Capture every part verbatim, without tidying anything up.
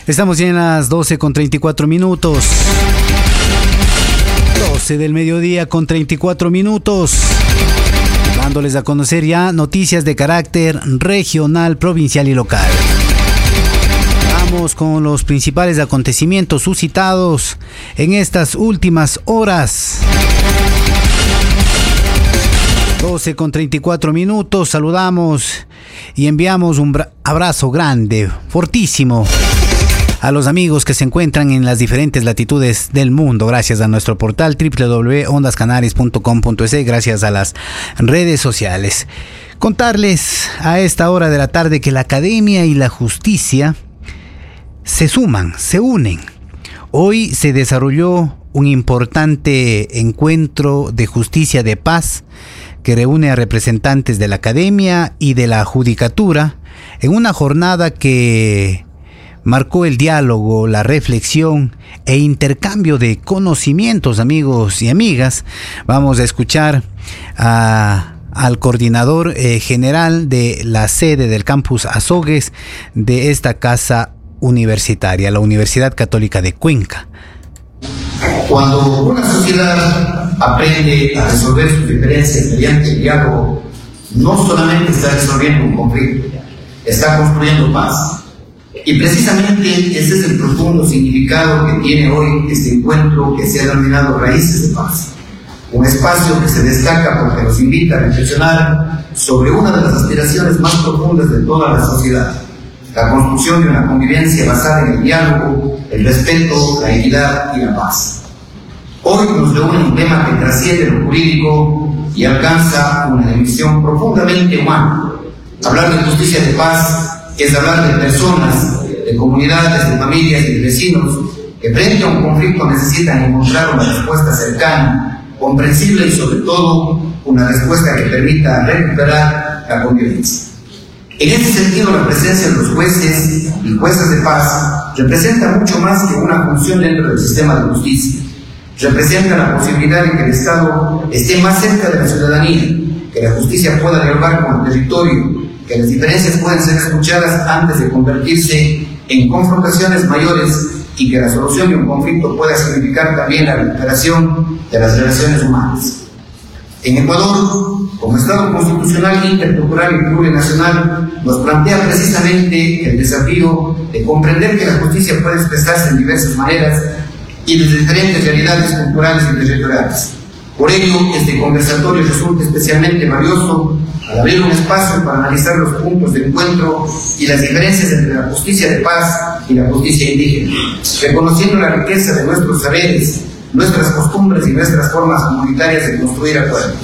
Estamos ya en las doce con treinta y cuatro minutos. doce del mediodía con treinta y cuatro minutos. Dándoles a conocer ya noticias de carácter regional, provincial y local. Vamos con los principales acontecimientos suscitados en estas últimas horas. doce con treinta y cuatro minutos. Saludamos y enviamos un abrazo grande, fortísimo, a los amigos que se encuentran en las diferentes latitudes del mundo, gracias a nuestro portal doble u doble u doble u punto ondas canaris punto com punto es, gracias a las redes sociales. Contarles a esta hora de la tarde que la academia y la justicia se suman, se unen. Hoy se desarrolló un importante encuentro de justicia de paz que reúne a representantes de la academia y de la judicatura en una jornada que marcó el diálogo, la reflexión e intercambio de conocimientos, amigos y amigas. Vamos a escuchar a, al coordinador eh, general de la sede del campus Azogues de esta casa universitaria, la Universidad Católica de Cuenca. Cuando una sociedad aprende a resolver sus diferencias mediante el diálogo, no solamente está resolviendo un conflicto, está construyendo paz. Y precisamente ese es el profundo significado que tiene hoy este encuentro que se ha denominado Raíces de Paz. Un espacio que se destaca porque nos invita a reflexionar sobre una de las aspiraciones más profundas de toda la sociedad: la construcción de una convivencia basada en el diálogo, el respeto, la equidad y la paz. Hoy nos reúne un tema que trasciende lo jurídico y alcanza una dimensión profundamente humana. Hablar de justicia de paz es hablar de personas, de comunidades, de familias y de vecinos que frente a un conflicto necesitan encontrar una respuesta cercana, comprensible y sobre todo una respuesta que permita recuperar la convivencia. En este sentido, la presencia de los jueces y juezas de paz representa mucho más que una función dentro del sistema de justicia. Representa la posibilidad de que el Estado esté más cerca de la ciudadanía, que la justicia pueda dialogar con el territorio, que las diferencias pueden ser escuchadas antes de convertirse en confrontaciones mayores y que la solución de un conflicto pueda significar también la recuperación de las relaciones humanas. En Ecuador, como Estado constitucional, intercultural y plurinacional, nos plantea precisamente el desafío de comprender que la justicia puede expresarse en diversas maneras y desde diferentes realidades culturales y territoriales. Por ello, este conversatorio resulta especialmente valioso al abrir un espacio para analizar los puntos de encuentro y las diferencias entre la justicia de paz y la justicia indígena, reconociendo la riqueza de nuestros saberes, nuestras costumbres y nuestras formas comunitarias de construir acuerdos.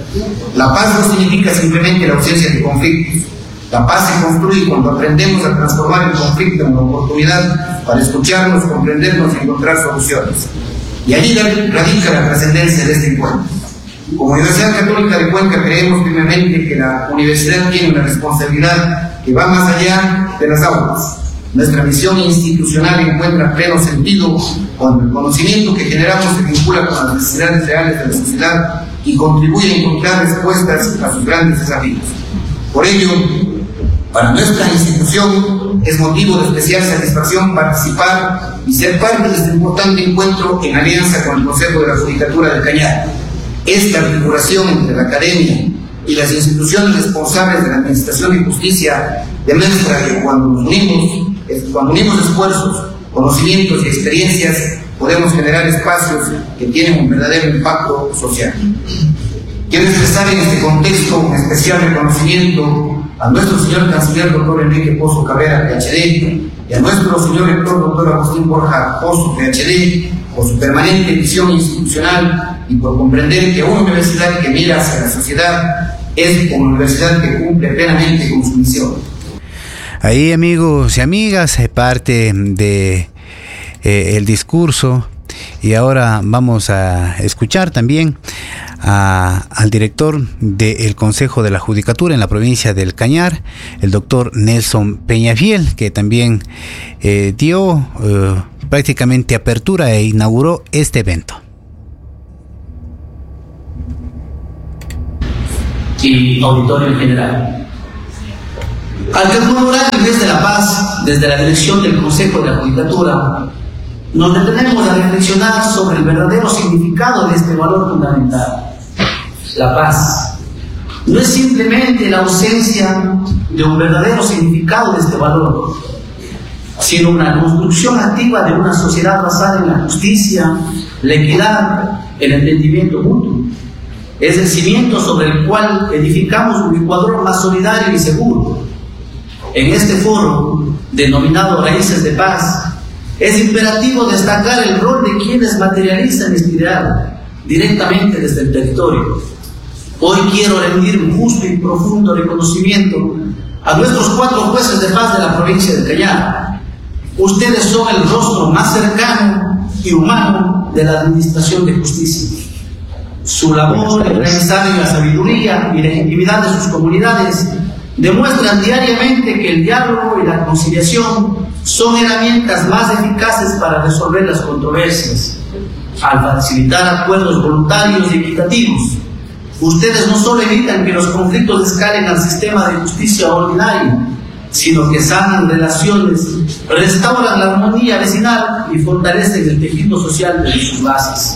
La paz no significa simplemente la ausencia de conflictos. La paz se construye cuando aprendemos a transformar el conflicto en una oportunidad para escucharnos, comprendernos y encontrar soluciones. Y allí radica la trascendencia de este encuentro. Como Universidad Católica de Cuenca creemos firmemente que la universidad tiene una responsabilidad que va más allá de las aulas. Nuestra misión institucional encuentra pleno sentido cuando el conocimiento que generamos se vincula con las necesidades reales de la sociedad y contribuye a encontrar respuestas a sus grandes desafíos. Por ello, para nuestra institución es motivo de especial satisfacción participar y ser parte de este importante encuentro en alianza con el Consejo de la Judicatura del Cañar. Esta articulación entre la academia y las instituciones responsables de la administración de justicia demuestra que cuando nos unimos, cuando unimos esfuerzos, conocimientos y experiencias, podemos generar espacios que tienen un verdadero impacto social. Quiero expresar en este contexto un especial reconocimiento a nuestro señor canciller doctor Enrique Pozo Cabrera, P H D, y a nuestro señor rector doctor Agustín Borja Pozo, P H D, por su permanente visión institucional y por comprender que una universidad que mira hacia la sociedad es una universidad que cumple plenamente con su misión. Ahí, amigos y amigas, parte de eh, el discurso, y ahora vamos a escuchar también a, al director del Consejo de la Judicatura en la provincia del Cañar, el doctor Nelson Peñafiel, que también eh, dio eh, prácticamente apertura e inauguró este evento. Y auditorio en general, Al conmemorar el mes de la paz, desde la dirección del Consejo de la Judicatura, nos detenemos a reflexionar sobre el verdadero significado de este valor fundamental. La paz no es simplemente la ausencia de un verdadero significado de este valor, sino una construcción activa de una sociedad basada en la justicia, la equidad, el entendimiento mutuo. Es el cimiento sobre el cual edificamos un Ecuador más solidario y seguro. En este foro, denominado Raíces de Paz, es imperativo destacar el rol de quienes materializan este ideal directamente desde el territorio. Hoy quiero rendir un justo y profundo reconocimiento a nuestros cuatro jueces de paz de la provincia de Callao. Ustedes son el rostro más cercano y humano de la administración de justicia. Su labor en realizar la sabiduría y la intimidad de sus comunidades demuestran diariamente que el diálogo y la conciliación son herramientas más eficaces para resolver las controversias. Al facilitar acuerdos voluntarios y equitativos, ustedes no solo evitan que los conflictos escalen al sistema de justicia ordinario, sino que sanan relaciones, restauran la armonía vecinal y fortalecen el tejido social de sus bases.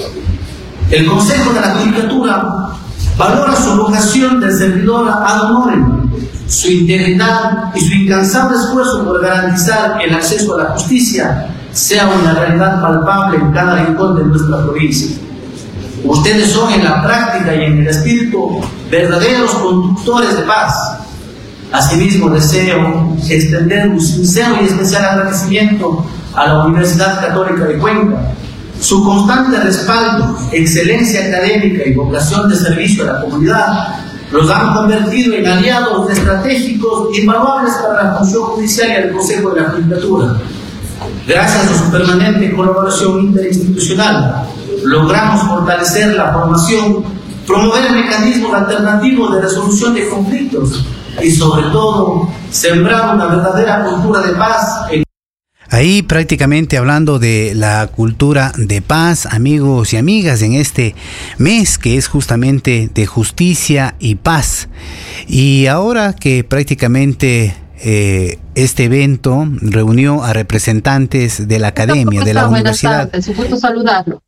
El Consejo de la Judicatura valora su vocación de servidor ad honorem, su integridad y su incansable esfuerzo por garantizar que el acceso a la justicia sea una realidad palpable en cada rincón de nuestra provincia. Ustedes son en la práctica y en el espíritu verdaderos conductores de paz. Asimismo, deseo extender un sincero y especial agradecimiento a la Universidad Católica de Cuenca. Su constante respaldo, excelencia académica y vocación de servicio a la comunidad los han convertido en aliados estratégicos invaluables para la función judicial y el Consejo de la Judicatura. Gracias a su permanente colaboración interinstitucional, logramos fortalecer la formación, promover mecanismos alternativos de resolución de conflictos y, sobre todo, sembrar una verdadera cultura de paz en... Ahí prácticamente hablando de la cultura de paz, amigos y amigas, en este mes que es justamente de justicia y paz. Y ahora que prácticamente eh, este evento reunió a representantes de la academia, de la universidad. Buenas tardes, un gusto saludarlo.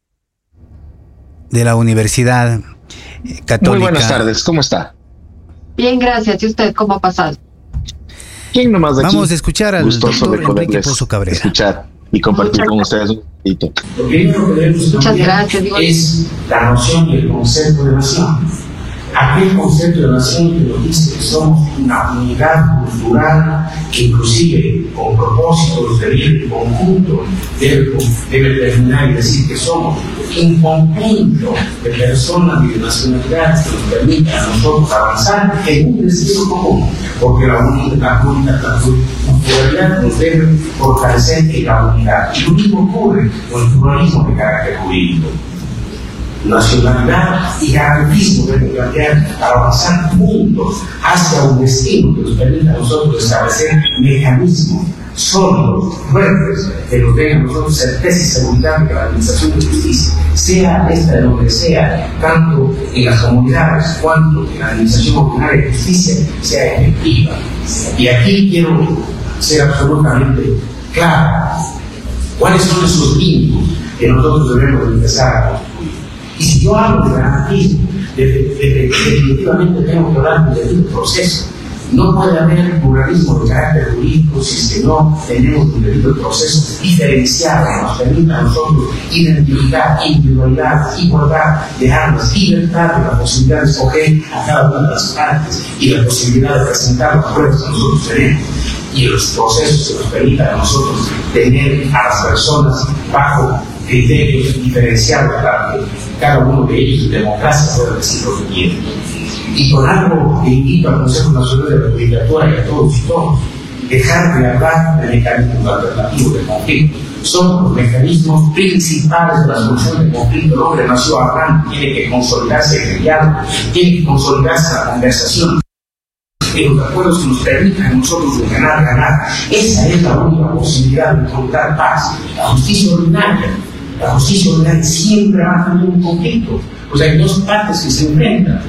De la Universidad Católica. Muy buenas tardes, ¿cómo está? Bien, gracias. ¿Y usted cómo ha pasado? ¿Quién nomás de aquí? Vamos a escuchar al doctor Enrique Pozo Cabrera. Escuchar y compartir con ustedes un poquito. Lo primero que debemos Muchas gracias, digo. es la noción del concepto de nación. Aquel concepto de nación que nos dice que somos una unidad cultural que inclusive con propósitos de bien conjunto debe, debe terminar y decir que somos un conjunto de personas y de nacionalidades que nos permita a nosotros avanzar en un destino común, porque la unidad, la unidad, la pluralidad nos debe fortalecer en la unidad. Y lo mismo ocurre con el pluralismo de carácter jurídico. Nacionalidad y garantismo deben plantear para avanzar juntos hacia un destino que nos permita a nosotros establecer mecanismos sólidos, fuertes, que nos den a nosotros certeza y seguridad de que la administración de justicia, sea esta de donde sea, tanto en las comunidades cuanto en la administración ordinaria de justicia, sea efectiva. Y aquí quiero ser absolutamente claro cuáles son esos vínculos que nosotros debemos empezar a construir. Y si yo hablo de garantismo, de, de, de, definitivamente tengo que hablar de un proceso. No puede haber pluralismo de carácter jurídico si es que no tenemos un debido proceso diferenciado que nos permita a nosotros identificar individualidad, igualdad de armas, libertad de la posibilidad de escoger a cada una de las partes y la posibilidad de presentar las pruebas que nosotros tenemos. Y los procesos que nos permitan a nosotros tener a las personas bajo criterios diferenciados para que cada uno de ellos en democracia pueda decir lo que quiere. Y con algo que invito al Consejo Nacional de la Judicatura y a todos y todos, dejar de hablar de mecanismos alternativos de conflicto. Son los mecanismos principales de la solución del conflicto. El hombre nació hablando, tiene que consolidarse en el diálogo, tiene que consolidarse en la conversación, en los acuerdos que nos permitan a nosotros de ganar, ganar. Esa es la única posibilidad de encontrar paz. La justicia ordinaria, la justicia ordinaria siempre va a tener un conflicto. O sea, hay dos partes que se enfrentan.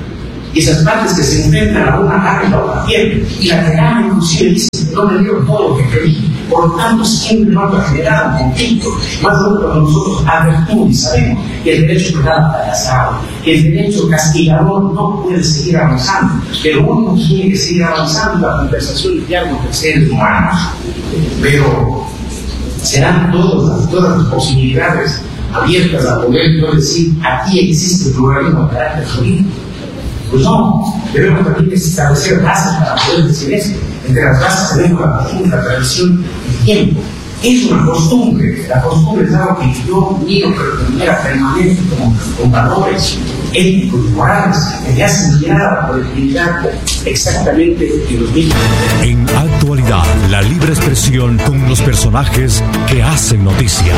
y esas partes que se enfrentan a una gana y la otra pierde, y la que gana inclusive dice que no me dieron todo lo que pedí, por lo tanto siempre vamos a generar un conflicto, más aún cuando nosotros advertimos y sabemos que el derecho penal ha fracasado, que el derecho castigador no puede seguir avanzando, que lo único que tiene que seguir avanzando es la conversación y diálogo entre seres humanos. Pero serán todas, todas las posibilidades abiertas a poder no decir aquí existe el pluralismo de carácter jurídico. Pues no, debemos también establecer bases para poder decir eso. Entre las bases tenemos la costumbre, la tradición, el tiempo. Es una costumbre, la costumbre es algo que yo miro, pero de manera permanente, como con valores éticos y morales que me hacen mirar a la colectividad exactamente en los mismos. En actualidad, la libre expresión con los personajes que hacen noticia.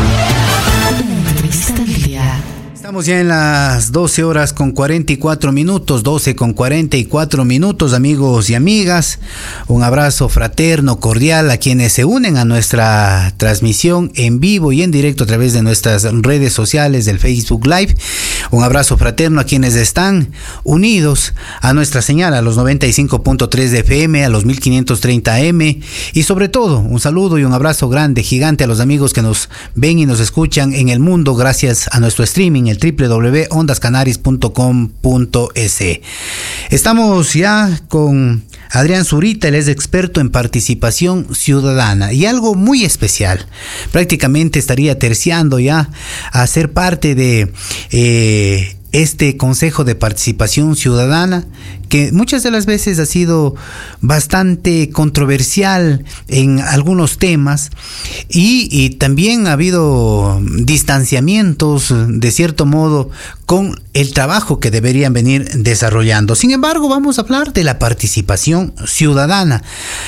Estamos ya en las doce horas con cuarenta y cuatro minutos, doce con cuarenta y cuatro minutos, amigos y amigas. Un abrazo fraterno, cordial a quienes se unen a nuestra transmisión en vivo y en directo a través de nuestras redes sociales del Facebook Live. Un abrazo fraterno a quienes están unidos a nuestra señal, a los noventa y cinco punto tres de F M, a los mil quinientos treinta A M, y sobre todo un saludo y un abrazo grande, gigante a los amigos que nos ven y nos escuchan en el mundo gracias a nuestro streaming, el doble u doble u doble u punto ondas canaris punto com punto es. Estamos ya con Adrián Zurita, él es experto en participación ciudadana y algo muy especial. Prácticamente estaría terciando ya a ser parte de eh, este Consejo de Participación Ciudadana, que muchas de las veces ha sido bastante controversial en algunos temas y, y también ha habido distanciamientos de cierto modo con el trabajo que deberían venir desarrollando. Sin embargo, vamos a hablar de la participación ciudadana.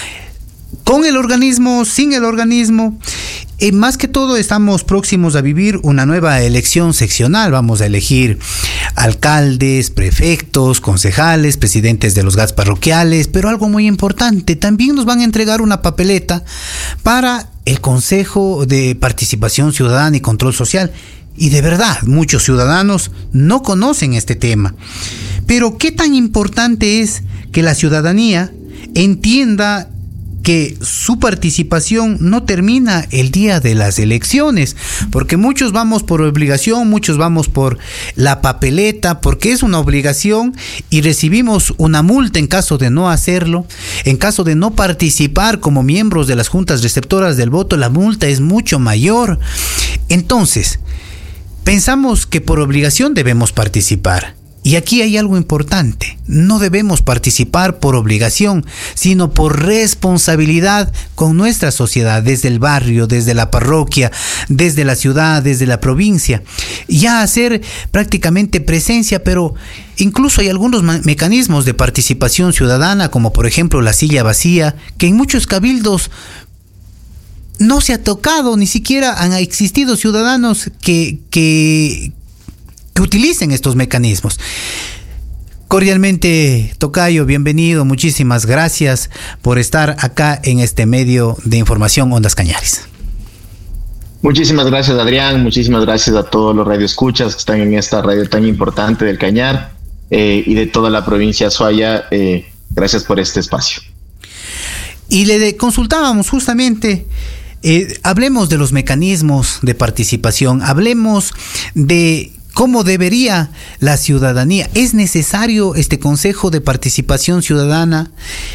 Con el organismo, sin el organismo, eh, más que todo estamos próximos a vivir una nueva elección seccional. Vamos a elegir alcaldes, prefectos, concejales, presidentes de los G A Ts parroquiales, pero algo muy importante, también nos van a entregar una papeleta para el Consejo de Participación Ciudadana y Control Social. Y de verdad, muchos ciudadanos no conocen este tema. Pero ¿qué tan importante es que la ciudadanía entienda que su participación no termina el día de las elecciones? Porque muchos vamos por obligación, muchos vamos por la papeleta, porque es una obligación y recibimos una multa en caso de no hacerlo. En caso de no participar como miembros de las juntas receptoras del voto, la multa es mucho mayor. Entonces, pensamos que por obligación debemos participar. Y aquí hay algo importante, no debemos participar por obligación, sino por responsabilidad con nuestra sociedad, desde el barrio, desde la parroquia, desde la ciudad, desde la provincia, ya hacer prácticamente presencia, pero incluso hay algunos ma- mecanismos de participación ciudadana, como por ejemplo la silla vacía, que en muchos cabildos no se ha tocado, ni siquiera han existido ciudadanos que... que que utilicen estos mecanismos. Cordialmente, Tocayo, bienvenido, muchísimas gracias por estar acá en este medio de información Ondas Cañaris. Muchísimas gracias, Adrián, muchísimas gracias a todos los radioescuchas que están en esta radio tan importante del Cañar eh, y de toda la provincia de Azuaya. Eh, gracias por este espacio. Y le de, consultábamos justamente, eh, hablemos de los mecanismos de participación, hablemos de ¿cómo debería la ciudadanía? ¿Es necesario este Consejo de Participación Ciudadana?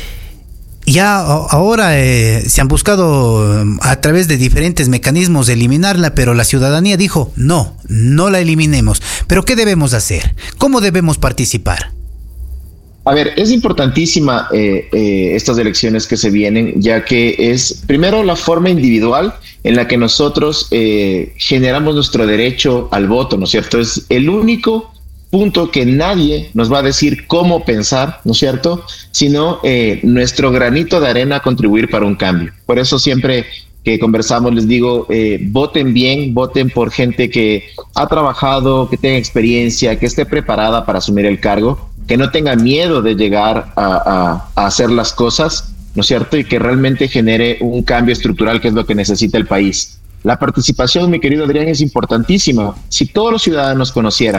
Ya ahora eh, se han buscado a través de diferentes mecanismos eliminarla, pero la ciudadanía dijo, no, no la eliminemos. ¿Pero qué debemos hacer? ¿Cómo debemos participar? A ver, es importantísima eh, eh, estas elecciones que se vienen, ya que es primero la forma individual en la que nosotros eh, generamos nuestro derecho al voto, ¿no es cierto? Es el único punto que nadie nos va a decir cómo pensar, ¿no es cierto? Sino eh, nuestro granito de arena a contribuir para un cambio. Por eso siempre que conversamos les digo, eh, voten bien, voten por gente que ha trabajado, que tenga experiencia, que esté preparada para asumir el cargo, que no tenga miedo de llegar a, a, a hacer las cosas, ¿no es cierto? Y que realmente genere un cambio estructural, que es lo que necesita el país. La participación, mi querido Adrián, es importantísima. Si todos los ciudadanos conocieran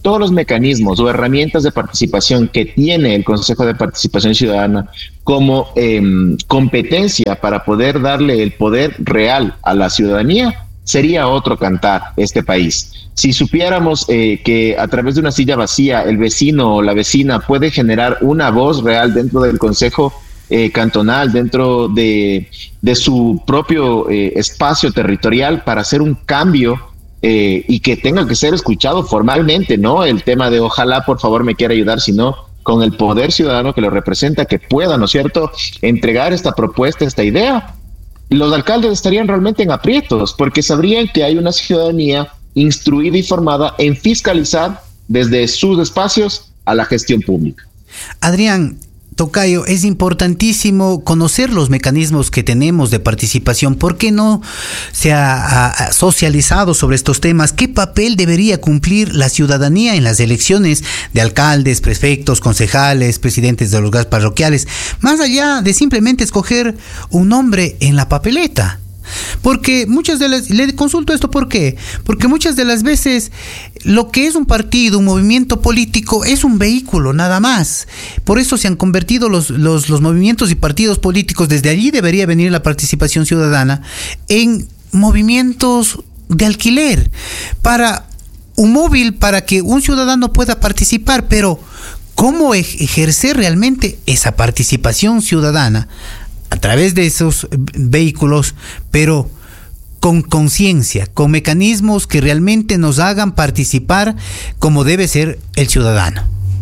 todos los mecanismos o herramientas de participación que tiene el Consejo de Participación Ciudadana como eh, competencia para poder darle el poder real a la ciudadanía, sería otro cantar este país. Si supiéramos eh, que a través de una silla vacía el vecino o la vecina puede generar una voz real dentro del Consejo eh, cantonal, dentro de, de su propio eh, espacio territorial para hacer un cambio eh, y que tenga que ser escuchado formalmente, no el tema de ojalá por favor me quiera ayudar, sino con el poder ciudadano que lo representa, que pueda, ¿no es cierto?, entregar esta propuesta, esta idea. Los alcaldes estarían realmente en aprietos porque sabrían que hay una ciudadanía instruida y formada en fiscalizar desde sus espacios a la gestión pública. Adrián, tocayo, es importantísimo conocer los mecanismos que tenemos de participación. ¿Por qué no se ha, ha socializado sobre estos temas? ¿Qué papel debería cumplir la ciudadanía en las elecciones de alcaldes, prefectos, concejales, presidentes de los gas parroquiales? Más allá de simplemente escoger un nombre en la papeleta. Porque muchas de las, le consulto esto, ¿por qué? Porque muchas de las veces lo que es un partido, un movimiento político, es un vehículo, nada más. Por eso se han convertido los, los, los movimientos y partidos políticos, desde allí debería venir la participación ciudadana, en movimientos de alquiler, para un móvil, para que un ciudadano pueda participar, pero ¿cómo ejercer realmente esa participación ciudadana? A través de esos vehículos, pero con conciencia, con mecanismos que realmente nos hagan participar como debe ser el ciudadano.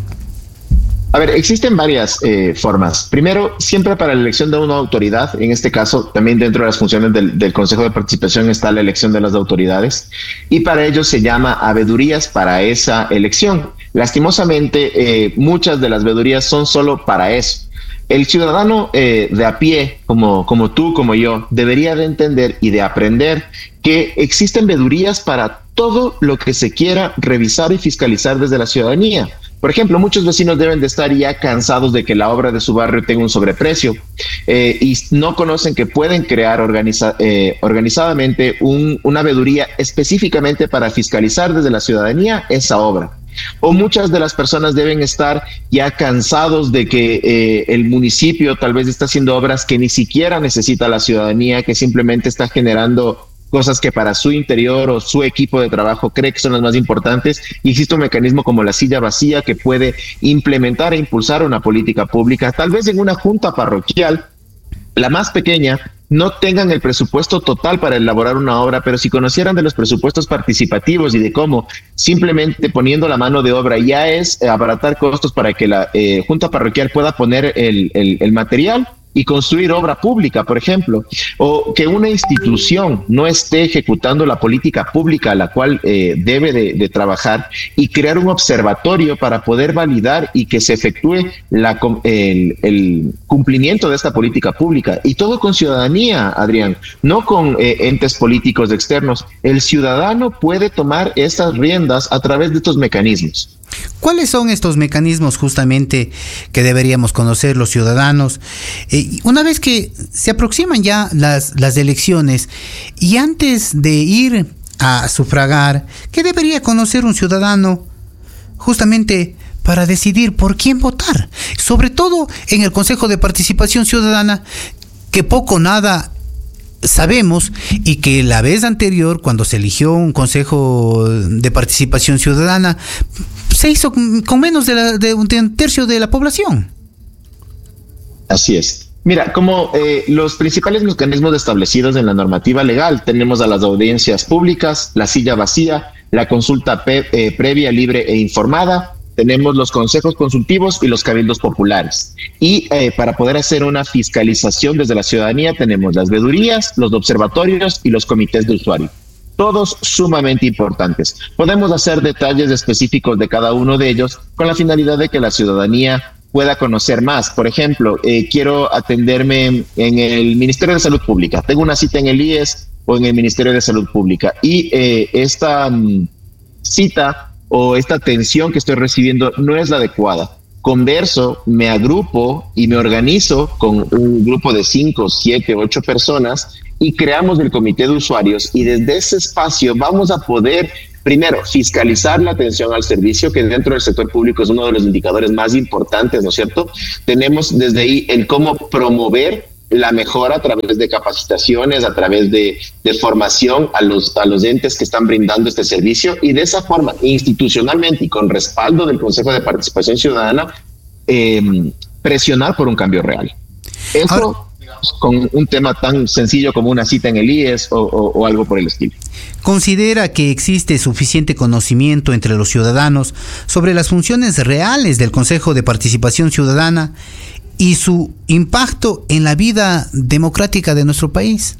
A ver, existen varias eh, formas. Primero, siempre para la elección de una autoridad, en este caso también dentro de las funciones del, del Consejo de Participación está la elección de las autoridades, y para ello se llama habedurías para esa elección. Lastimosamente, eh, muchas de las veedurías son solo para eso. El ciudadano eh, de a pie, como, como tú, como yo, debería de entender y de aprender que existen veedurías para todo lo que se quiera revisar y fiscalizar desde la ciudadanía. Por ejemplo, muchos vecinos deben de estar ya cansados de que la obra de su barrio tenga un sobreprecio eh, y no conocen que pueden crear organiza, eh, organizadamente un, una veeduría específicamente para fiscalizar desde la ciudadanía esa obra. O muchas de las personas deben estar ya cansados de que eh, el municipio tal vez está haciendo obras que ni siquiera necesita la ciudadanía, que simplemente está generando cosas que para su interior o su equipo de trabajo cree que son las más importantes, y existe un mecanismo como la silla vacía que puede implementar e impulsar una política pública, tal vez en una junta parroquial, la más pequeña, no tengan el presupuesto total para elaborar una obra, pero si conocieran de los presupuestos participativos y de cómo simplemente poniendo la mano de obra ya es abaratar costos para que la eh, junta parroquial pueda poner el, el, el material y construir obra pública, por ejemplo, o que una institución no esté ejecutando la política pública a la cual eh, debe de, de trabajar, y crear un observatorio para poder validar y que se efectúe la, el, el cumplimiento de esta política pública. Y todo con ciudadanía, Adrián, no con eh, entes políticos externos. El ciudadano puede tomar estas riendas a través de estos mecanismos. ¿Cuáles son estos mecanismos justamente que deberíamos conocer los ciudadanos? Eh, una vez que se aproximan ya las, las elecciones y antes de ir a sufragar, ¿qué debería conocer un ciudadano justamente para decidir por quién votar? Sobre todo en el Consejo de Participación Ciudadana, que poco o nada sabemos, y que la vez anterior, cuando se eligió un Consejo de Participación Ciudadana, se hizo con menos de, la, de, un, de un tercio de la población. Así es. Mira, como eh, los principales mecanismos establecidos en la normativa legal, tenemos a las audiencias públicas, la silla vacía, la consulta pe- eh, previa, libre e informada, tenemos los consejos consultivos y los cabildos populares. Y eh, para poder hacer una fiscalización desde la ciudadanía tenemos las veedurías, los observatorios y los comités de usuario. Todos sumamente importantes. Podemos hacer detalles específicos de cada uno de ellos con la finalidad de que la ciudadanía pueda conocer más. Por ejemplo, eh, quiero atenderme en el Ministerio de Salud Pública. Tengo una cita en el I E S o en el Ministerio de Salud Pública, y eh, esta um, cita o esta atención que estoy recibiendo no es la adecuada. Converso, me agrupo y me organizo con un grupo de cinco, siete, ocho personas y creamos el comité de usuarios, y desde ese espacio vamos a poder primero, fiscalizar la atención al servicio, que dentro del sector público es uno de los indicadores más importantes, ¿no es cierto? Tenemos desde ahí el cómo promover la mejora a través de capacitaciones, a través de, de formación a los, a los entes que están brindando este servicio, y de esa forma, institucionalmente y con respaldo del Consejo de Participación Ciudadana, eh, presionar por un cambio real. Eso, Ahora, digamos, con un tema tan sencillo como una cita en el I E S o, o, o algo por el estilo. ¿Considera que existe suficiente conocimiento entre los ciudadanos sobre las funciones reales del Consejo de Participación Ciudadana y su impacto en la vida democrática de nuestro país?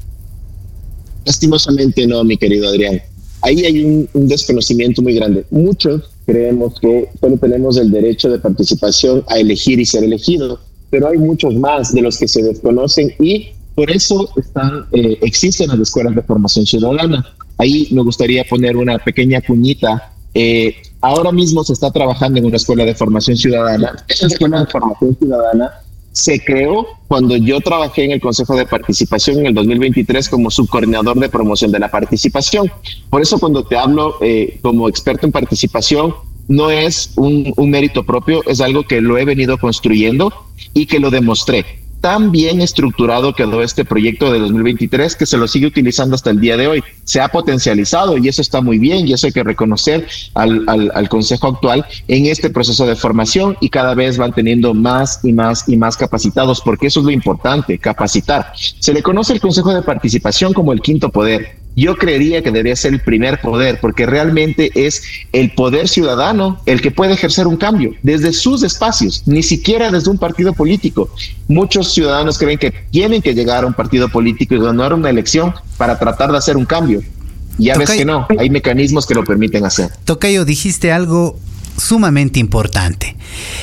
Lastimosamente no, mi querido Adrián. Ahí hay un, un desconocimiento muy grande. Muchos creemos que solo tenemos el derecho de participación a elegir y ser elegido, pero hay muchos más de los que se desconocen, y por eso están, eh, existen las escuelas de formación ciudadana. Ahí me gustaría poner una pequeña cuñita. Eh, ahora mismo se está trabajando en una escuela de formación ciudadana. Esa escuela de formación ciudadana se creó cuando yo trabajé en el Consejo de Participación en el dos mil veintitrés como subcoordinador de promoción de la participación. Por eso cuando te hablo eh, como experto en participación, no es un, un mérito propio, es algo que lo he venido construyendo y que lo demostré. Tan bien estructurado quedó este proyecto de dos mil veintitrés que se lo sigue utilizando hasta el día de hoy. Se ha potencializado y eso está muy bien, y eso hay que reconocer al, al, al Consejo actual en este proceso de formación, y cada vez van teniendo más y más y más capacitados, porque eso es lo importante, capacitar. Se le conoce el Consejo de Participación como el quinto poder. Yo creería que debería ser el primer poder, porque realmente es el poder ciudadano el que puede ejercer un cambio desde sus espacios, ni siquiera desde un partido político. Muchos ciudadanos creen que tienen que llegar a un partido político y ganar una elección para tratar de hacer un cambio. Ya Tocayo, ves que no, hay mecanismos que lo permiten hacer. Tocayo, dijiste algo sumamente importante.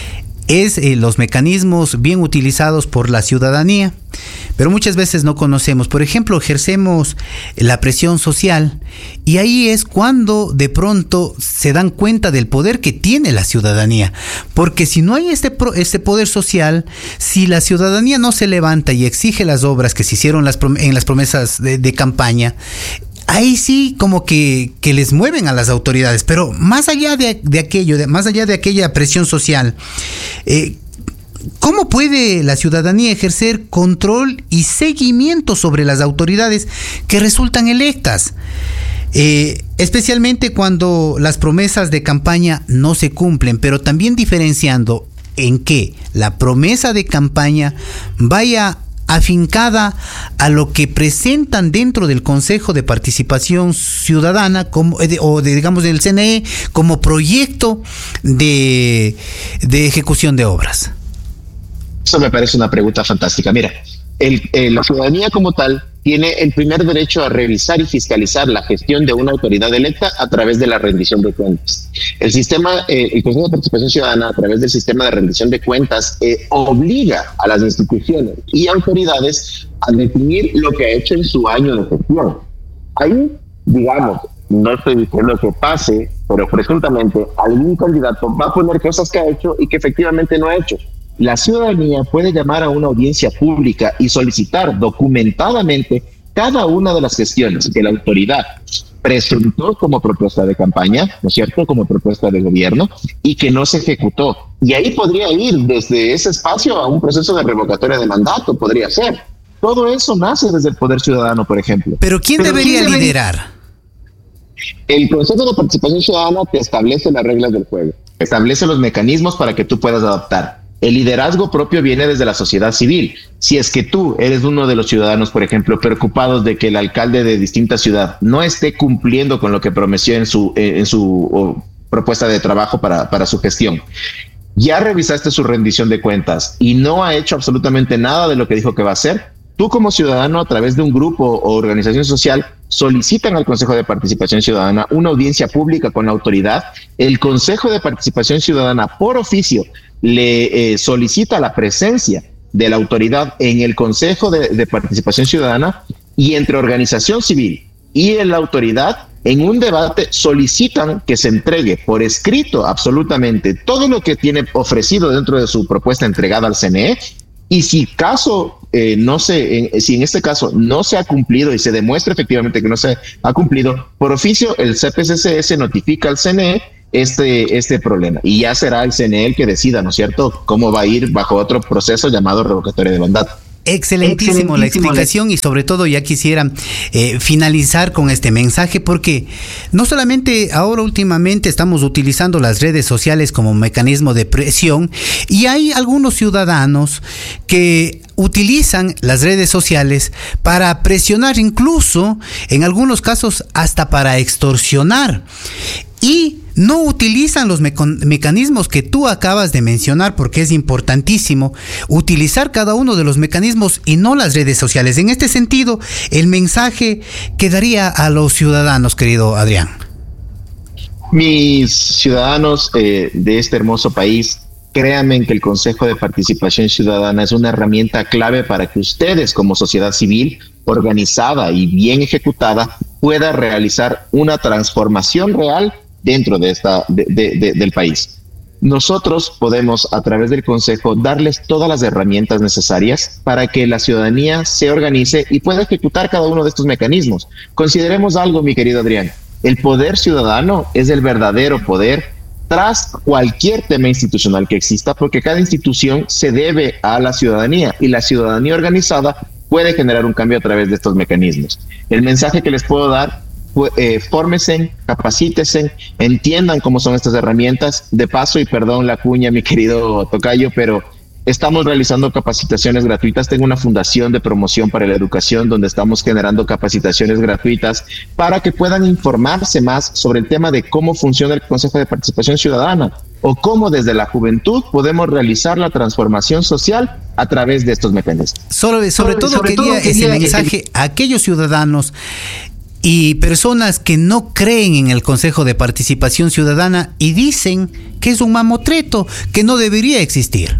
Es eh, los mecanismos bien utilizados por la ciudadanía, pero muchas veces no conocemos. Por ejemplo, ejercemos la presión social, y ahí es cuando de pronto se dan cuenta del poder que tiene la ciudadanía, porque si no hay este, pro, este poder social, si la ciudadanía no se levanta y exige las obras que se hicieron las prom- en las promesas de, de campaña, ahí sí como que, que les mueven a las autoridades. Pero más allá de, de aquello, de, más allá de aquella presión social, eh, ¿cómo puede la ciudadanía ejercer control y seguimiento sobre las autoridades que resultan electas? Eh, especialmente cuando las promesas de campaña no se cumplen, pero también diferenciando en que la promesa de campaña vaya afincada a lo que presentan dentro del Consejo de Participación Ciudadana como, o de, digamos del C N E como proyecto de, de ejecución de obras. Eso me parece una pregunta fantástica. Mira, el, el, la ciudadanía como tal tiene el primer derecho a revisar y fiscalizar la gestión de una autoridad electa a través de la rendición de cuentas. El sistema, eh, el Consejo de Participación Ciudadana, a través del sistema de rendición de cuentas, eh, obliga a las instituciones y autoridades a definir lo que ha hecho en su año de gestión. Ahí, digamos, no estoy diciendo que pase, pero presuntamente algún candidato va a poner cosas que ha hecho y que efectivamente no ha hecho. La ciudadanía puede llamar a una audiencia pública y solicitar documentadamente cada una de las gestiones que la autoridad presentó como propuesta de campaña, ¿no es cierto?, como propuesta de gobierno, y que no se ejecutó. Y ahí podría ir desde ese espacio a un proceso de revocatoria de mandato, podría ser. Todo eso nace desde el Poder Ciudadano, por ejemplo. ¿Pero quién Pero debería ¿quién liderar? El Consejo de Participación Ciudadana te establece las reglas del juego, establece los mecanismos para que tú puedas adoptar. El liderazgo propio viene desde la sociedad civil. Si es que tú eres uno de los ciudadanos, por ejemplo, preocupados de que el alcalde de distinta ciudad no esté cumpliendo con lo que prometió en su, en su oh, propuesta de trabajo para, para su gestión, ya revisaste su rendición de cuentas y no ha hecho absolutamente nada de lo que dijo que va a hacer, tú como ciudadano, a través de un grupo o organización social, solicitan al Consejo de Participación Ciudadana una audiencia pública con la autoridad. El Consejo de Participación Ciudadana, por oficio, le eh, solicita la presencia de la autoridad en el Consejo de, de Participación Ciudadana, y entre organización civil y la autoridad, en un debate, solicitan que se entregue por escrito absolutamente todo lo que tiene ofrecido dentro de su propuesta entregada al C N E, y si caso eh, no se, en, si en este caso no se ha cumplido y se demuestra efectivamente que no se ha cumplido, por oficio el C P C C S notifica al C N E este, este problema y ya será el C N E el que decida, ¿no es cierto?, cómo va a ir bajo otro proceso llamado revocatoria de mandato. Excelentísimo, Excelentísimo la explicación y sobre todo ya quisiera eh, finalizar con este mensaje porque no solamente ahora últimamente estamos utilizando las redes sociales como mecanismo de presión y hay algunos ciudadanos que utilizan las redes sociales para presionar, incluso en algunos casos hasta para extorsionar, y no utilizan los meco- mecanismos que tú acabas de mencionar, porque es importantísimo utilizar cada uno de los mecanismos y no las redes sociales. En este sentido, el mensaje que daría a los ciudadanos, querido Adrián. Mis ciudadanos eh, de este hermoso país, créanme que el Consejo de Participación Ciudadana es una herramienta clave para que ustedes, como sociedad civil organizada y bien ejecutada, pueda realizar una transformación real dentro de esta de, de, de, del país. Nosotros podemos, a través del Consejo, darles todas las herramientas necesarias para que la ciudadanía se organice y pueda ejecutar cada uno de estos mecanismos. Consideremos algo, mi querido Adrián. El poder ciudadano es el verdadero poder tras cualquier tema institucional que exista, porque cada institución se debe a la ciudadanía y la ciudadanía organizada puede generar un cambio a través de estos mecanismos. El mensaje que les puedo dar: Eh, fórmense, capacítense, entiendan cómo son estas herramientas. De paso, y perdón la cuña, mi querido tocayo, pero estamos realizando capacitaciones gratuitas. Tengo una fundación de promoción para la educación donde estamos generando capacitaciones gratuitas para que puedan informarse más sobre el tema de cómo funciona el Consejo de Participación Ciudadana o cómo desde la juventud podemos realizar la transformación social a través de estos mecanismos. Sobre, sobre, sobre todo sobre quería todo ese mensaje a aquellos ciudadanos y personas que no creen en el Consejo de Participación Ciudadana y dicen que es un mamotreto, que no debería existir.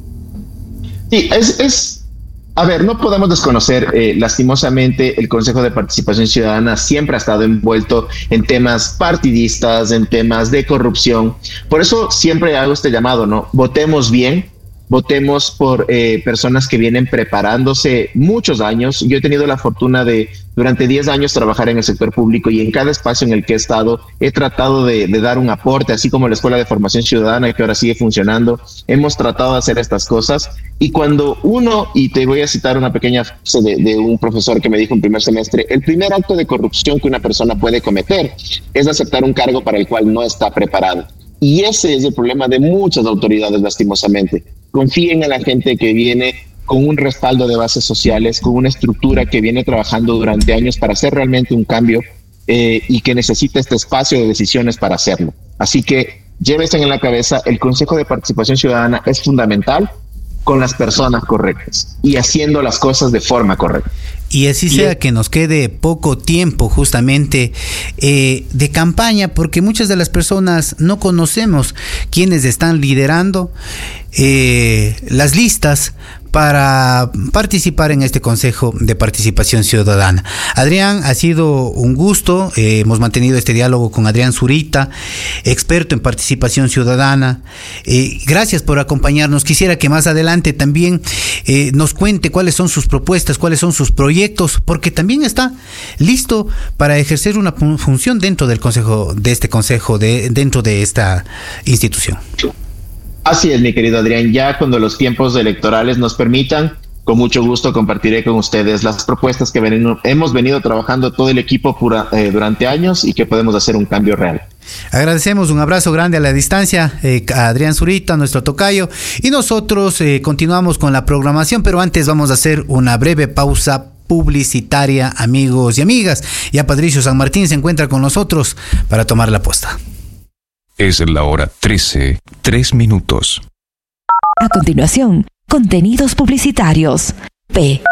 Sí, es, es a ver, no podemos desconocer, eh, lastimosamente, el Consejo de Participación Ciudadana siempre ha estado envuelto en temas partidistas, en temas de corrupción. Por eso siempre hago este llamado, ¿no? Votemos bien. Votemos por eh, personas que vienen preparándose muchos años. Yo he tenido la fortuna de durante diez años trabajar en el sector público y en cada espacio en el que he estado he tratado de, de dar un aporte, así como la Escuela de Formación Ciudadana que ahora sigue funcionando. Hemos tratado de hacer estas cosas y cuando uno, y te voy a citar una pequeña frase de, de un profesor que me dijo en primer semestre, el primer acto de corrupción que una persona puede cometer es aceptar un cargo para el cual no está preparado. Y ese es el problema de muchas autoridades, lastimosamente. Confíen en la gente que viene con un respaldo de bases sociales, con una estructura que viene trabajando durante años para hacer realmente un cambio eh, y que necesita este espacio de decisiones para hacerlo. Así que llévense en la cabeza, el Consejo de Participación Ciudadana es fundamental con las personas correctas y haciendo las cosas de forma correcta. Y así sea que nos quede poco tiempo justamente eh, de campaña, porque muchas de las personas no conocemos quiénes están liderando eh, las listas para participar en este Consejo de Participación Ciudadana. Adrián, ha sido un gusto, eh, hemos mantenido este diálogo con Adrián Zurita, experto en participación ciudadana. Eh, gracias por acompañarnos. Quisiera que más adelante también eh, nos cuente cuáles son sus propuestas, cuáles son sus proyectos, porque también está listo para ejercer una función dentro del consejo, de este consejo, de, dentro de esta institución. Así es, mi querido Adrián, ya cuando los tiempos electorales nos permitan, con mucho gusto compartiré con ustedes las propuestas que ven, hemos venido trabajando todo el equipo pura, eh, durante años y que podemos hacer un cambio real. Agradecemos, un abrazo grande a la distancia eh, a Adrián Zurita, nuestro tocayo, y nosotros eh, continuamos con la programación, pero antes vamos a hacer una breve pausa publicitaria, amigos y amigas. Ya Patricio San Martín se encuentra con nosotros para tomar la posta. Es la hora trece, tres minutos. A continuación, contenidos publicitarios. P.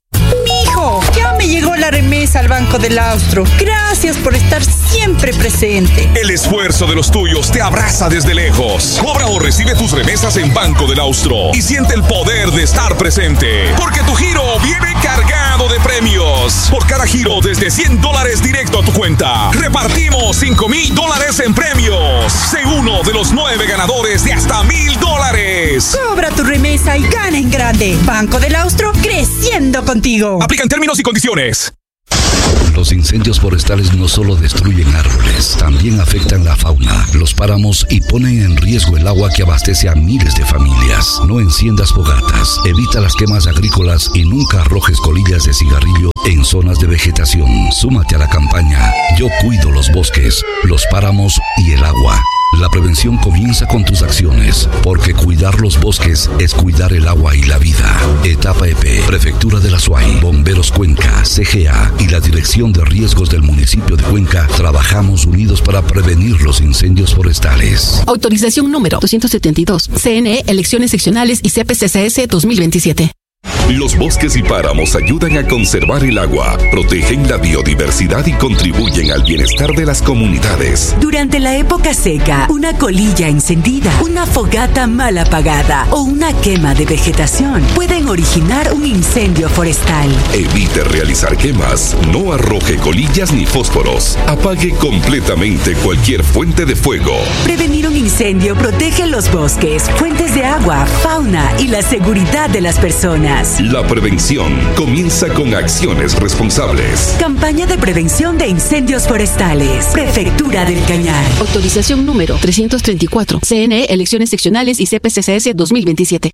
Mijo, ya me llegó la remesa al Banco del Austro. Gracias por estar siempre presente. El esfuerzo de los tuyos te abraza desde lejos. Cobra o recibe tus remesas en Banco del Austro y siente el poder de estar presente, porque tu giro viene cargado cargado de premios. Por cada giro desde cien dólares directo a tu cuenta, repartimos cinco mil dólares en premios. Sé uno de los nueve ganadores de hasta mil dólares. Cobra tu remesa y gana en grande. Banco del Austro, creciendo contigo. Aplican términos y condiciones. Los incendios forestales no solo destruyen árboles, también afectan la fauna, los páramos y ponen en riesgo el agua que abastece a miles de familias. No enciendas fogatas, evita las quemas agrícolas y nunca arrojes colillas de cigarrillo en zonas de vegetación. Súmate a la campaña Yo cuido los bosques, los páramos y el agua. La prevención comienza con tus acciones, porque cuidar los bosques es cuidar el agua y la vida. Etapa E P, Prefectura de la Suay, Bomberos Cuenca, C G A y la Dirección de Riesgos del municipio de Cuenca trabajamos unidos para prevenir los incendios forestales. Autorización número doscientos setenta y dos. C N E, Elecciones Seccionales y C P C C S dos mil veintisiete. Los bosques y páramos ayudan a conservar el agua, protegen la biodiversidad y contribuyen al bienestar de las comunidades. Durante la época seca, una colilla encendida, una fogata mal apagada o una quema de vegetación pueden originar un incendio forestal. Evite realizar quemas, no arroje colillas ni fósforos, apague completamente cualquier fuente de fuego. Prevenir un incendio protege los bosques, fuentes de agua, fauna y la seguridad de las personas. La prevención comienza con acciones responsables. Campaña de prevención de incendios forestales. Prefectura del Cañar. Autorización número trescientos treinta y cuatro. C N E, Elecciones Seccionales y C P C C S dos mil veintisiete.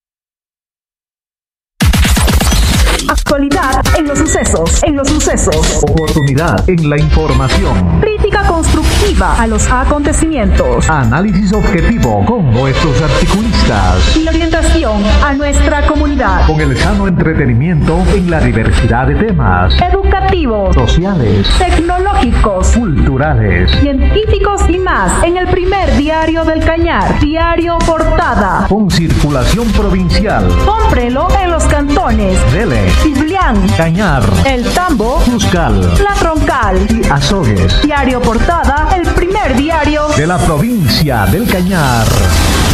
Actualidad en los sucesos, en los sucesos. Oportunidad en la información. Crítica constructiva a los acontecimientos. Análisis objetivo con nuestros articulistas. Y la orientación a nuestra comunidad. Con el sano entretenimiento en la diversidad de temas. Educativos, sociales, tecnológicos, culturales, científicos y más. En el primer diario del Cañar, Diario Portada. Con circulación provincial. Cómprelo en los cantones Dele, Ciblián, Cañar, El Tambo, Cuscal, La Troncal y Azogues. Diario Portada, el primer diario de la provincia del Cañar.